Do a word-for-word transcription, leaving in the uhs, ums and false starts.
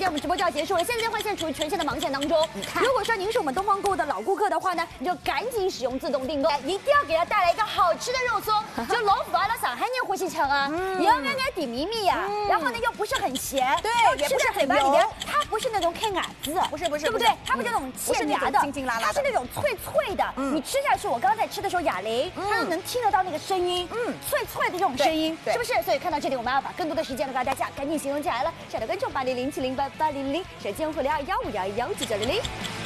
我们直播就要结束了，现在换线处于全线的忙线当中。如果说您是我们东方购物的老顾客的话呢，你就赶紧使用自动订购，一定要给它带来一个好吃的肉松，就老虎啊、老上海人欢喜吃啊，也要安安甜蜜蜜呀，然后呢又不是很咸， 对， 也不是嘴巴里面，它不是那种开牙子， 不是不是， 对不对？它不是那种欠牙的，它是那种脆脆的。你吃下去，我刚刚在吃的时候，哑铃它都能听得到那个声音，嗯，脆脆的这种声音，是不是？所以看到这里，我们要把更多的时间都给大家赶紧形容起来了。小的观众八零零七零八八零零，手机用户零二幺五幺幺九九零零。